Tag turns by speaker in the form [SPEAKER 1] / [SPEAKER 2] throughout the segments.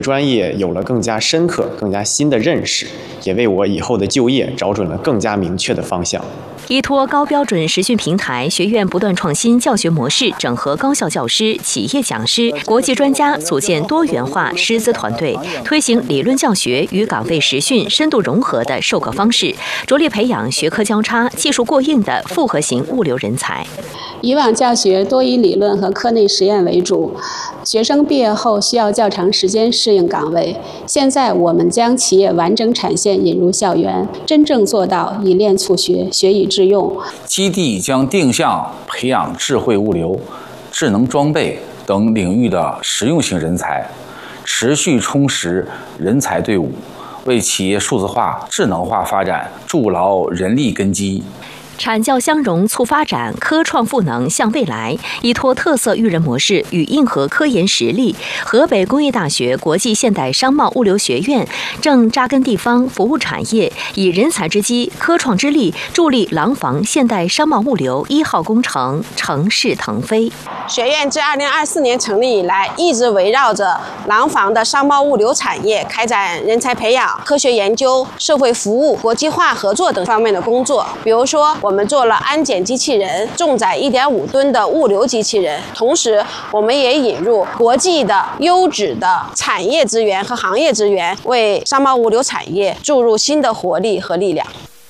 [SPEAKER 1] 专业有了更加深刻、更加新的认识，也为我以后的就业找准了更加明确的方向。
[SPEAKER 2] 依托高标准实训平台，学院不断创新教学模式，整合高校教师、企业讲师、国际专家，组建多元化师资团队，推行理论教学与岗位实训深度融合的授课方式，着力培养学科交叉、技术过硬的复合型物流人才。
[SPEAKER 3] 以往教学多以理论和课内实验为主，学生毕业后需要较长时间适应岗位。现在我们将企业完整产线引入校园，真正做到以练促学，学以致用。
[SPEAKER 4] 基地将定向培养智慧物流、智能装备等领域的实用型人才，持续充实人才队伍，为企业数字化、智能化发展筑牢人力根基。
[SPEAKER 2] 产教相融促发展，科创赋能向未来。依托特色育人模式与硬核科研实力，河北工业大学国际现代商贸物流学院正扎根地方服务产业，以人才之基、科创之力，助力廊坊现代商贸物流1号工程乘势腾飞。
[SPEAKER 5] 学院自2024年成立以来，一直围绕着廊坊的商贸物流产业开展人才培养、科学研究、社会服务、国际化合作等方面的工作。比如说，我们做了安检机器人，重载1.5吨的物流机器人，同时我们也引入国际的优质的产业资源和行业资源，为商贸物流产业注入新的活力和力量。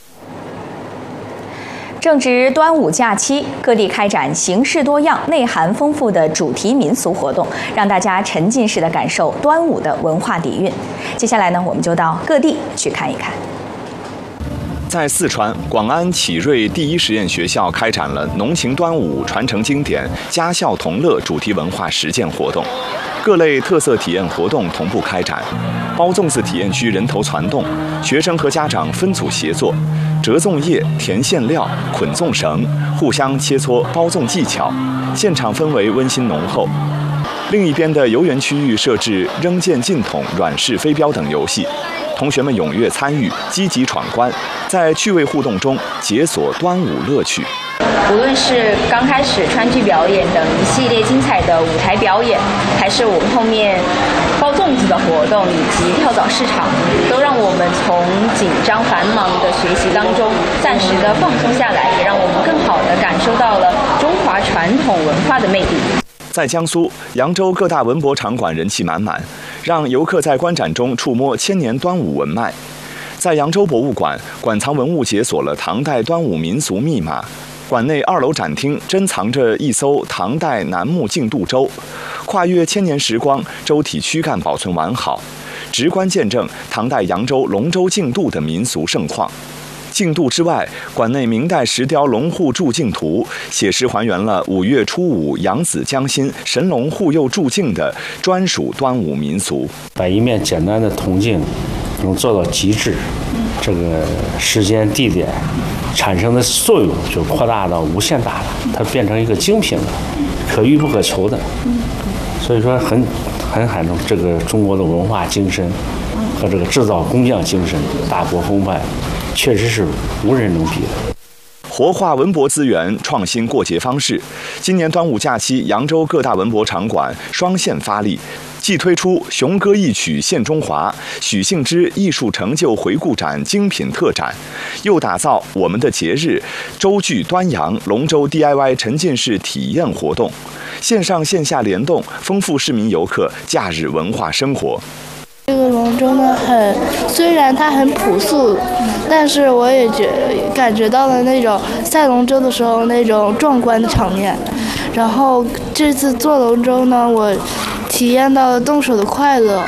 [SPEAKER 6] 正值端午假期，各地开展形式多样、内涵丰富的主题民俗活动，让大家沉浸式的感受端午的文化底蕴。接下来呢，我们就到各地去看一看。
[SPEAKER 7] 在四川广安启瑞第一实验学校开展了浓情端午、传承经典、家校同乐主题文化实践活动，各类特色体验活动同步开展。包粽子体验区人头攒动，学生和家长分组协作，折粽叶、填馅料、捆粽绳，互相切磋包粽技巧，现场氛围温馨浓厚。另一边的游园区域设置扔剑进筒、软式飞镖等游戏，同学们踊跃参与，积极闯关，在趣味互动中解锁端午乐趣。
[SPEAKER 6] 无论是刚开始川剧表演等一系列精彩的舞台表演，还是我们后面包粽子的活动以及跳蚤市场，都让我们从紧张繁忙的学习当中暂时的放松下来，也让我们更好的感受到了中华传统文化的魅力。
[SPEAKER 7] 在江苏扬州各大文博场馆人气满满，让游客在观展中触摸千年端午文脉。在扬州博物馆，馆藏文物解锁了唐代端午民俗密码。馆内2楼展厅珍藏着一艘唐代楠木竞渡舟，跨越千年时光，舟体躯干保存完好，直观见证唐代扬州龙舟竞渡的民俗盛况。竞渡之外，馆内明代石雕龙护祝敬图写实还原了5月初5扬子江心、神龙护佑祝敬的专属端午民俗。
[SPEAKER 8] 把一面简单的铜镜能做到极致，这个时间地点产生的作用就扩大到无限大了，它变成一个精品了，可遇不可求的。所以说很喊重这个中国的文化精神和这个制造工匠精神，大国风范，确实是无人能比的。
[SPEAKER 7] 活化文博资源，创新过节方式。今年端午假期，扬州各大文博场馆双线发力，既推出雄歌一曲献中华、许幸之艺术成就回顾展精品特展，又打造我们的节日舟剧端阳、龙舟 DIY 沉浸式体验活动，线上线下联动，丰富市民游客假日文化生活。
[SPEAKER 9] 这个龙舟呢，虽然它很朴素，但是我也感觉到了那种赛龙舟的时候那种壮观的场面。然后这次坐龙舟呢，我体验到了动手的快乐。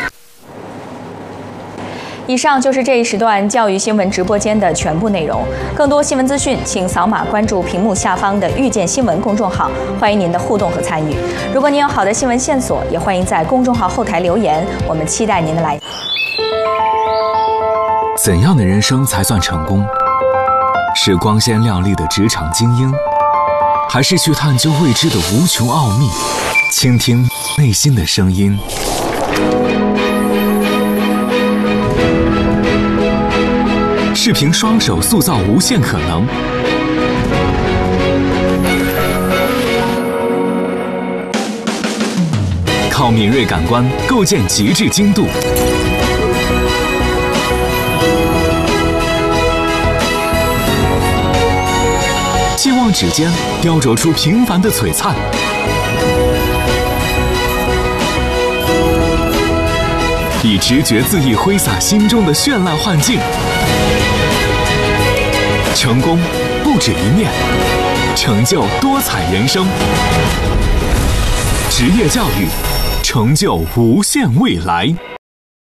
[SPEAKER 6] 以上就是这一时段教育新闻直播间的全部内容。更多新闻资讯，请扫码关注屏幕下方的遇见新闻公众号，欢迎您的互动和参与。如果您有好的新闻线索，也欢迎在公众号后台留言，我们期待您的来。
[SPEAKER 10] 怎样的人生才算成功？是光鲜亮丽的职场精英，还是去探究未知的无穷奥秘，倾听内心的声音？是凭双手塑造无限可能，靠靠敏锐感官构建极致精度。期望指尖雕琢出平凡的璀璨，以直觉恣意挥洒心中的绚烂幻境。成功不止一面，成就多彩人生。职业教育，成就无限未来。